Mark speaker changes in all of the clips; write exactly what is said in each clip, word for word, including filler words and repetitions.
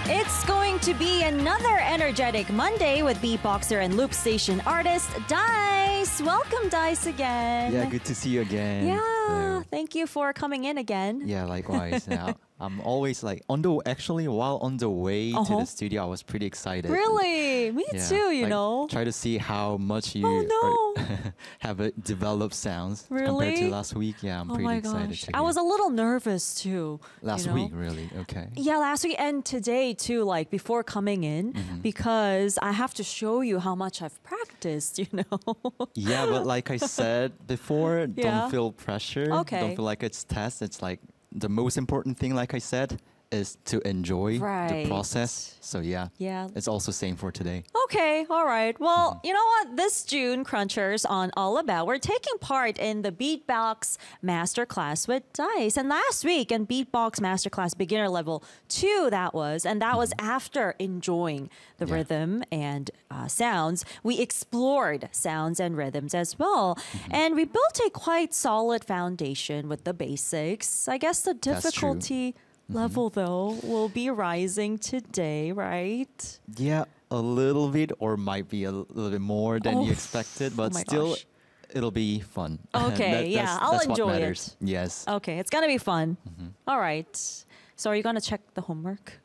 Speaker 1: It's going to be another energetic Monday with beatboxer and loop station artist Dice. Welcome, Dice, again.
Speaker 2: Yeah, good to see you again.
Speaker 1: Yeah,
Speaker 2: Hello.
Speaker 1: thank you for coming in again.
Speaker 2: Yeah, likewise. Now, I'm always like on the actually while on the way to
Speaker 1: Uh-huh.
Speaker 2: the studio, I was pretty excited.
Speaker 1: Really? Me
Speaker 2: Yeah,
Speaker 1: too, you
Speaker 2: like,
Speaker 1: know.
Speaker 2: Try to see how much you
Speaker 1: Oh,
Speaker 2: are- have it developed sounds compared
Speaker 1: Really?
Speaker 2: to last week. Yeah, I'm
Speaker 1: Oh
Speaker 2: pretty
Speaker 1: my
Speaker 2: excited.
Speaker 1: gosh.
Speaker 2: To
Speaker 1: I
Speaker 2: hear.
Speaker 1: was a little nervous too.
Speaker 2: last
Speaker 1: you know?
Speaker 2: week, really. Okay.
Speaker 1: Yeah, last week and today too, like before coming in,
Speaker 2: Mm-hmm.
Speaker 1: because I have to show you how much I've practiced, you know.
Speaker 2: Yeah, but like I said before,
Speaker 1: Yeah.
Speaker 2: don't feel pressure.
Speaker 1: Okay.
Speaker 2: Don't feel like it's test. It's like the most important thing, like I said, is to enjoy
Speaker 1: Right.
Speaker 2: the process. So yeah,
Speaker 1: Yeah.
Speaker 2: it's also same for today.
Speaker 1: Okay, all right. Well,
Speaker 2: Mm-hmm.
Speaker 1: you know what? This June, Crunchers on All About, we're taking part in the Beatbox Masterclass with Dice. And last week in Beatbox Masterclass Beginner Level two, that was, and that was after enjoying the
Speaker 2: Mm-hmm. Yeah.
Speaker 1: rhythm and uh, sounds, we explored sounds and rhythms as well.
Speaker 2: Mm-hmm.
Speaker 1: And we built a quite solid foundation with the basics. I guess the
Speaker 2: That's true. Mm-hmm.
Speaker 1: difficulty level, though, will be rising today, right?
Speaker 2: Yeah, a little bit, or might be a l- little bit more than
Speaker 1: Oh,
Speaker 2: you expected, but
Speaker 1: oh my
Speaker 2: still,
Speaker 1: gosh.
Speaker 2: it'll be fun.
Speaker 1: Okay, yeah,
Speaker 2: that's,
Speaker 1: I'll
Speaker 2: that's
Speaker 1: enjoy
Speaker 2: what
Speaker 1: it.
Speaker 2: matters. Yes.
Speaker 1: Okay, it's gonna be fun.
Speaker 2: Mm-hmm.
Speaker 1: All right. So are you gonna check the homework?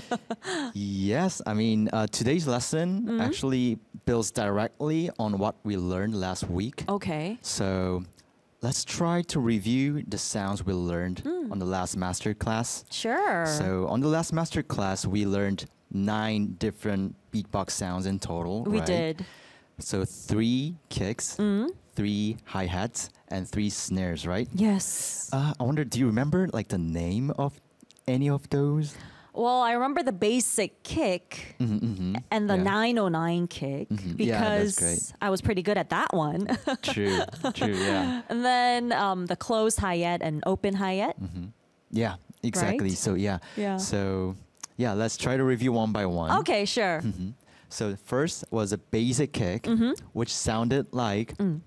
Speaker 2: Yes, I mean, uh, today's lesson
Speaker 1: Mm-hmm.
Speaker 2: actually builds directly on what we learned last week.
Speaker 1: Okay.
Speaker 2: So let's try to review the sounds we learned
Speaker 1: Mm.
Speaker 2: on the last master class.
Speaker 1: Sure.
Speaker 2: So on the last master class, we learned nine different beatbox sounds in total.
Speaker 1: we
Speaker 2: right?
Speaker 1: did.
Speaker 2: So three kicks,
Speaker 1: Mm.
Speaker 2: three hi-hats, and three snares, right?
Speaker 1: Yes.
Speaker 2: Uh, I wonder, do you remember like the name of any of those?
Speaker 1: Well, I remember the basic kick
Speaker 2: Mm-hmm, mm-hmm.
Speaker 1: and the
Speaker 2: Yeah.
Speaker 1: nine oh nine kick
Speaker 2: Mhm.
Speaker 1: because
Speaker 2: Yeah, that's great.
Speaker 1: I was pretty good at that one.
Speaker 2: True, true, yeah.
Speaker 1: And then um, the closed hi-hat and open hi-hat.
Speaker 2: Yeah, exactly.
Speaker 1: Right?
Speaker 2: So yeah.
Speaker 1: Yeah.
Speaker 2: So yeah, let's try to review one by one.
Speaker 1: Okay, sure.
Speaker 2: Mhm. So the first was a basic kick,
Speaker 1: Mm-hmm.
Speaker 2: which sounded like
Speaker 1: Mm.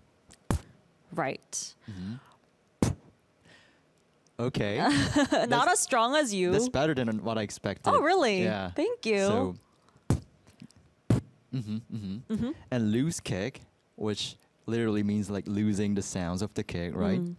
Speaker 1: Right.
Speaker 2: okay.
Speaker 1: Not
Speaker 2: That's-
Speaker 1: as strong as you.
Speaker 2: That's better than what I expected.
Speaker 1: Oh, really?
Speaker 2: Yeah.
Speaker 1: Thank you.
Speaker 2: So, hmm hmm
Speaker 1: Mm-hmm.
Speaker 2: and loose kick, which literally means like losing the sounds of the kick, right?
Speaker 1: Mm.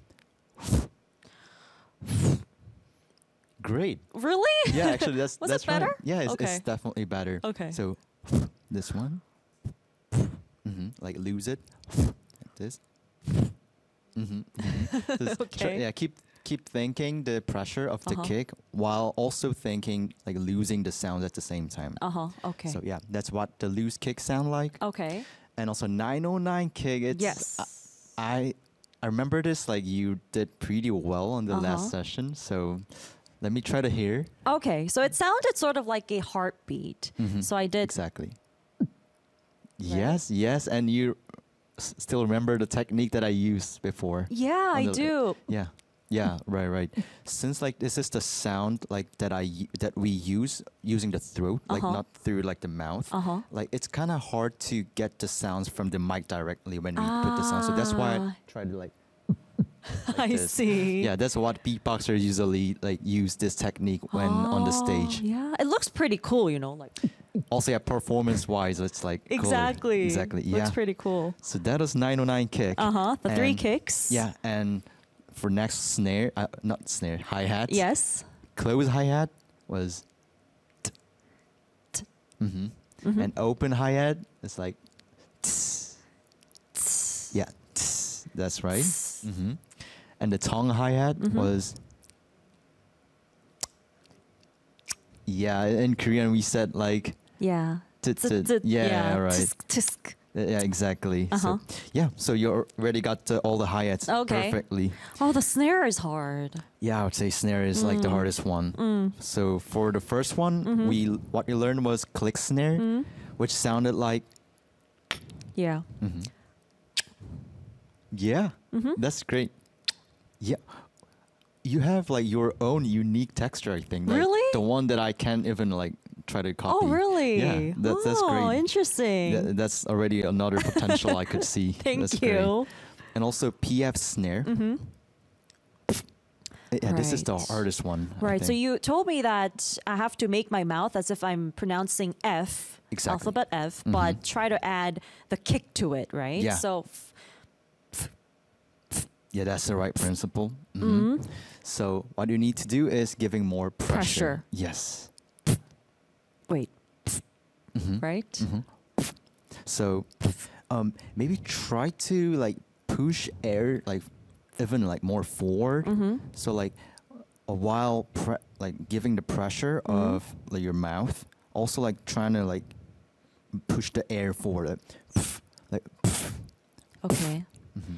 Speaker 2: Great.
Speaker 1: Really?
Speaker 2: Yeah, actually, that's
Speaker 1: Was it
Speaker 2: that's right.
Speaker 1: better?
Speaker 2: Yeah, it's,
Speaker 1: Okay.
Speaker 2: it's definitely better.
Speaker 1: Okay.
Speaker 2: So this one, hmm like lose it, like this. hmm
Speaker 1: Okay.
Speaker 2: Yeah, keep keep thinking the pressure of the
Speaker 1: Uh-huh.
Speaker 2: kick while also thinking like losing the sounds at the same time.
Speaker 1: Uh huh. Okay.
Speaker 2: So yeah, that's what the loose kick sound like.
Speaker 1: Okay.
Speaker 2: And also nine oh nine kick. It's
Speaker 1: Yes.
Speaker 2: I I remember this like you did pretty well on the
Speaker 1: Uh-huh.
Speaker 2: last session. So let me try to hear.
Speaker 1: Okay. So it sounded sort of like a heartbeat.
Speaker 2: Mhm.
Speaker 1: So I did.
Speaker 2: Exactly. Yes, yes, and you s- still remember the technique that I used before.
Speaker 1: Yeah, I
Speaker 2: on the-
Speaker 1: do.
Speaker 2: Yeah. Yeah, right, right. Since like this is the sound like that I u- that we use using the throat, like
Speaker 1: Uh-huh.
Speaker 2: not through like the mouth.
Speaker 1: Uh-huh.
Speaker 2: Like it's kind of hard to get the sounds from the mic directly when we put the sound. So that's why I
Speaker 1: Ah.
Speaker 2: try to like.
Speaker 1: I
Speaker 2: this.
Speaker 1: see.
Speaker 2: Yeah, that's what beatboxers usually like use this technique when on the
Speaker 1: Oh,
Speaker 2: stage.
Speaker 1: Yeah, it looks pretty cool, you know, like
Speaker 2: Also, yeah, performance-wise, it's like cooler.
Speaker 1: exactly.
Speaker 2: exactly. Yeah.
Speaker 1: Looks pretty cool.
Speaker 2: So that was nine oh nine kick.
Speaker 1: Uh huh. The three
Speaker 2: And-
Speaker 1: kicks.
Speaker 2: Yeah, and for next snare, uh, not snare, hi hat.
Speaker 1: Yes.
Speaker 2: Close hi hat was. T,
Speaker 1: T.
Speaker 2: Mm-hmm.
Speaker 1: Mhm.
Speaker 2: And open hi hat is like. Tss.
Speaker 1: Tss.
Speaker 2: Yeah, tss. That's right.
Speaker 1: Tss.
Speaker 2: Mm-hmm. And the tongue hi hat
Speaker 1: Mhm.
Speaker 2: was. Yeah, in Korean we said like.
Speaker 1: Yeah.
Speaker 2: t-
Speaker 1: Tz-
Speaker 2: t-
Speaker 1: tz-
Speaker 2: yeah, right.
Speaker 1: Tisk, tisk.
Speaker 2: Uh, Yeah, exactly.
Speaker 1: Uh-huh.
Speaker 2: So, yeah, so you already got uh, all the hi-hats
Speaker 1: Okay.
Speaker 2: perfectly.
Speaker 1: Oh, the snare is hard.
Speaker 2: Yeah, I would say snare is like the
Speaker 1: Mm.
Speaker 2: hardest one.
Speaker 1: Mm.
Speaker 2: So for the first one,
Speaker 1: Mhm.
Speaker 2: we what we learned was click snare,
Speaker 1: Mm.
Speaker 2: which sounded like
Speaker 1: Yeah.
Speaker 2: mhm. Yeah,
Speaker 1: Mhm.
Speaker 2: that's great. Yeah. You have like your own unique texture, I think. Like,
Speaker 1: Really?
Speaker 2: The one that I can't even like try to copy.
Speaker 1: Oh, really?
Speaker 2: Yeah, that's that's
Speaker 1: oh,
Speaker 2: great.
Speaker 1: interesting.
Speaker 2: Th- that's already another potential I could see.
Speaker 1: Thank
Speaker 2: That's great.
Speaker 1: you.
Speaker 2: And also P F snare.
Speaker 1: Mm-hmm.
Speaker 2: Yeah, this is the
Speaker 1: Right.
Speaker 2: hardest one. I
Speaker 1: Right. So
Speaker 2: think.
Speaker 1: you told me that I have to make my mouth as if I'm pronouncing F,
Speaker 2: Exactly.
Speaker 1: alphabet F,
Speaker 2: Mhm.
Speaker 1: but try to add the kick to it, right?
Speaker 2: Yeah.
Speaker 1: So,
Speaker 2: Yeah, that's the right principle. Mhm.
Speaker 1: mm,
Speaker 2: So what you need to do is giving more pressure.
Speaker 1: Pressure.
Speaker 2: Yes.
Speaker 1: wait,
Speaker 2: Mhm.
Speaker 1: right?
Speaker 2: Mhm. So um, maybe try to like push air like even like more forward.
Speaker 1: Mm-hmm.
Speaker 2: So like a while pre- like giving the pressure
Speaker 1: Mhm.
Speaker 2: of like your mouth, also like trying to like push the air forward. Like,
Speaker 1: Okay.
Speaker 2: mhm.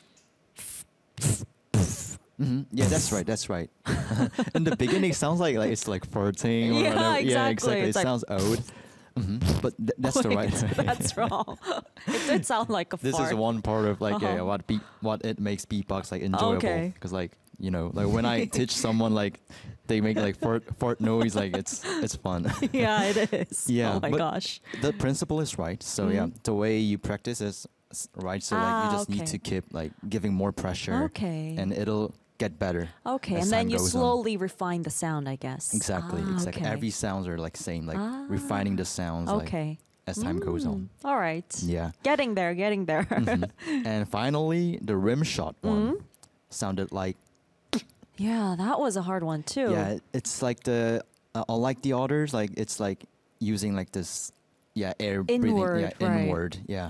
Speaker 2: Mhm. Yeah, that's right. That's right. In the beginning, it sounds like like it's like farting or
Speaker 1: Yeah,
Speaker 2: whatever. Yeah,
Speaker 1: exactly.
Speaker 2: exactly.
Speaker 1: It's
Speaker 2: it
Speaker 1: like-
Speaker 2: sounds old. Mhm. But th- that's the right.
Speaker 1: Wait, That's wrong. It did sound like a
Speaker 2: This
Speaker 1: fart.
Speaker 2: is one part of like yeah,
Speaker 1: Uh-huh.
Speaker 2: what beat what it makes beatbox like enjoyable.
Speaker 1: Okay.
Speaker 2: Because like you know like when I teach someone like they make like fart fart noise like it's it's fun.
Speaker 1: Yeah, it is.
Speaker 2: Yeah,
Speaker 1: Oh my
Speaker 2: but-
Speaker 1: gosh.
Speaker 2: The principle is right. So yeah,
Speaker 1: Mhm.
Speaker 2: the way you practice is s- right. So like you
Speaker 1: Ah,
Speaker 2: just need
Speaker 1: okay.
Speaker 2: to keep like giving more pressure,
Speaker 1: Okay.
Speaker 2: and it'll get better.
Speaker 1: Okay,
Speaker 2: as
Speaker 1: and then
Speaker 2: time
Speaker 1: you
Speaker 2: goes on.
Speaker 1: slowly refine the sound, I guess.
Speaker 2: Exactly,
Speaker 1: Ah,
Speaker 2: exactly.
Speaker 1: okay.
Speaker 2: Every sounds are like same, like
Speaker 1: Ah,
Speaker 2: refining the sounds like
Speaker 1: Okay.
Speaker 2: as time goes on.
Speaker 1: Mm, All right.
Speaker 2: Yeah.
Speaker 1: Getting there, getting there.
Speaker 2: Mhm. And finally, the rim shot one
Speaker 1: Mhm.
Speaker 2: sounded like
Speaker 1: Yeah, that was a hard one too.
Speaker 2: yeah, it- it's like the uh, unlike the others, like it's like using like this yeah air breathing
Speaker 1: Inward,
Speaker 2: yeah
Speaker 1: right.
Speaker 2: inward yeah.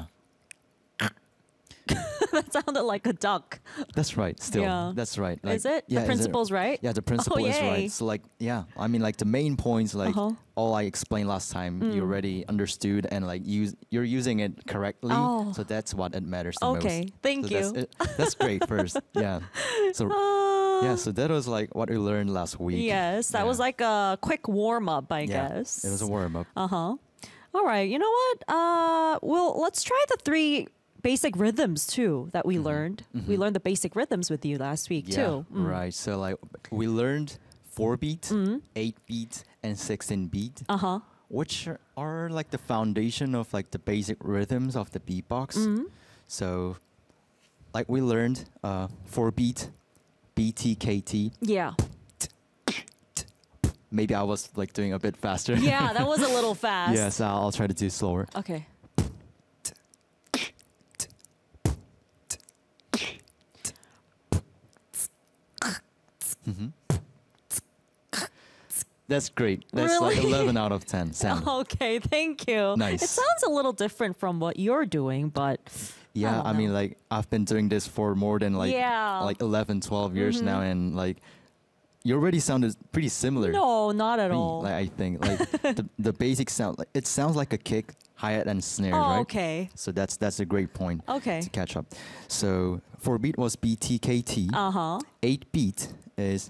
Speaker 1: That sounded like a duck.
Speaker 2: That's right. Still,
Speaker 1: Yeah.
Speaker 2: that's right. Like,
Speaker 1: is it?
Speaker 2: Yeah,
Speaker 1: The principle's right?
Speaker 2: Yeah, the principle is
Speaker 1: yay.
Speaker 2: right. So like, yeah, I mean, like the main points, like
Speaker 1: Uh-huh.
Speaker 2: all I explained last time, you
Speaker 1: Mm.
Speaker 2: already understood, and like use you're using it correctly.
Speaker 1: Oh.
Speaker 2: So that's what it matters the
Speaker 1: Okay,
Speaker 2: most.
Speaker 1: thank
Speaker 2: So
Speaker 1: you.
Speaker 2: That's, it. That's great. First, yeah. So
Speaker 1: Uh,
Speaker 2: yeah, so that was like what we learned last week.
Speaker 1: Yes, that
Speaker 2: Yeah.
Speaker 1: was like a quick warm up, I
Speaker 2: Yeah,
Speaker 1: guess.
Speaker 2: it was a warm up.
Speaker 1: Uh huh. All right. You know what? Uh, well, let's try the three basic rhythms too that we
Speaker 2: Mhm.
Speaker 1: learned. We
Speaker 2: Mhm.
Speaker 1: learned the basic rhythms with you last week
Speaker 2: Yeah,
Speaker 1: too. Mm.
Speaker 2: right. So like we learned four beat,
Speaker 1: Mm.
Speaker 2: eight beat, and sixteen beat.
Speaker 1: Uh huh.
Speaker 2: which are, are like the foundation of like the basic rhythms of the beatbox.
Speaker 1: Mm.
Speaker 2: So, like we learned, uh, four beat, B T K T.
Speaker 1: Yeah.
Speaker 2: Maybe I was like doing a bit faster.
Speaker 1: Yeah, that was a little fast.
Speaker 2: Yes, I'll, I'll try to do slower.
Speaker 1: Okay.
Speaker 2: hmm That's great. That's like
Speaker 1: Really?
Speaker 2: eleven out of ten sound.
Speaker 1: Okay, thank you.
Speaker 2: Nice.
Speaker 1: It sounds a little different from what you're doing, but
Speaker 2: Yeah,
Speaker 1: don't
Speaker 2: I, mean,
Speaker 1: know.
Speaker 2: like I've been doing this for more than like
Speaker 1: Yeah.
Speaker 2: like eleven, twelve years
Speaker 1: Mhm.
Speaker 2: now, and like you already sounded pretty similar.
Speaker 1: no, not at
Speaker 2: Me,
Speaker 1: all.
Speaker 2: Like I think like the, the basic sound, like it sounds like a kick, hi-hat and snare,
Speaker 1: oh,
Speaker 2: right?
Speaker 1: okay.
Speaker 2: So that's that's a great point
Speaker 1: Okay.
Speaker 2: to catch up. So four beat was B T K T.
Speaker 1: Uh huh.
Speaker 2: Eight beat is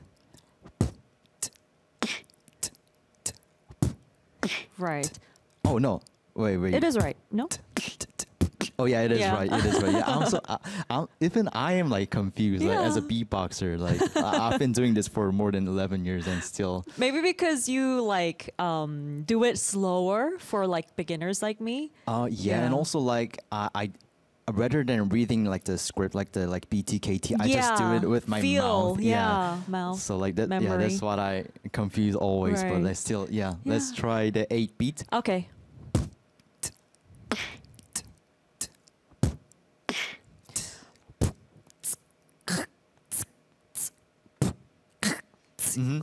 Speaker 1: Right.
Speaker 2: oh no, wait wait.
Speaker 1: It is right. No.
Speaker 2: Oh yeah, it is
Speaker 1: Yeah.
Speaker 2: right. It is right. Yeah. I'm also, I, I'm, even I am like confused. Like as a
Speaker 1: Yeah.
Speaker 2: beatboxer, like I, I've been doing this for more than eleven years and still.
Speaker 1: Maybe because you like um do it slower for like beginners like me.
Speaker 2: Uh yeah, and
Speaker 1: Yeah.
Speaker 2: also like I. I rather than reading like the script, like the like B T K T, I just do
Speaker 1: Yeah,
Speaker 2: it with my
Speaker 1: feel,
Speaker 2: mouth.
Speaker 1: yeah, mouth,
Speaker 2: So like that, yeah,
Speaker 1: memory.
Speaker 2: that's what I confuse always. But
Speaker 1: Right.
Speaker 2: I still, yeah, Let's
Speaker 1: Yeah.
Speaker 2: try the eight beat.
Speaker 1: Okay.
Speaker 2: hmm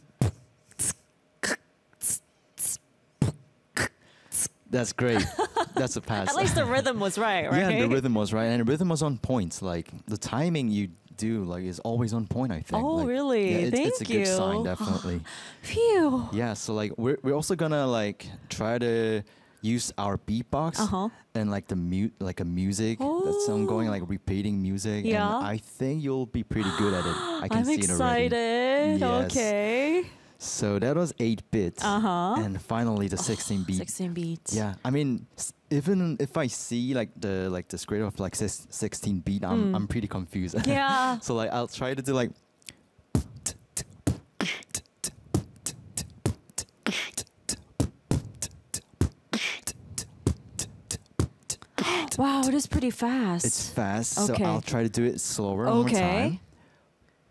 Speaker 2: That's great. That's a pass.
Speaker 1: At least the rhythm was right, right?
Speaker 2: Yeah, the rhythm was right, and the rhythm was on point. Like the timing you do, like is always on point. I think.
Speaker 1: Oh,
Speaker 2: Like,
Speaker 1: really?
Speaker 2: Yeah, it's, it's a
Speaker 1: Thank
Speaker 2: good sign,
Speaker 1: you.
Speaker 2: definitely.
Speaker 1: Phew.
Speaker 2: Yeah, so like we're we're also gonna like try to use our beatbox
Speaker 1: Uh-huh.
Speaker 2: and like the mute like a music that's ongoing, like repeating music.
Speaker 1: Yeah.
Speaker 2: And I think you'll be pretty good at it. I can
Speaker 1: I'm
Speaker 2: see it already.
Speaker 1: excited.
Speaker 2: Yes.
Speaker 1: Okay.
Speaker 2: So that was eight bit.
Speaker 1: Uh-huh.
Speaker 2: And finally the sixteen beat.
Speaker 1: sixteen beats.
Speaker 2: Yeah, I mean, s- even if I see like the like the script of like sis- sixteen beat, I'm
Speaker 1: Mm.
Speaker 2: I'm pretty confused.
Speaker 1: Yeah.
Speaker 2: So like I'll try to do like.
Speaker 1: Wow, it is pretty fast.
Speaker 2: It's fast,
Speaker 1: Okay.
Speaker 2: so I'll try to do it slower one more
Speaker 1: Okay.
Speaker 2: time.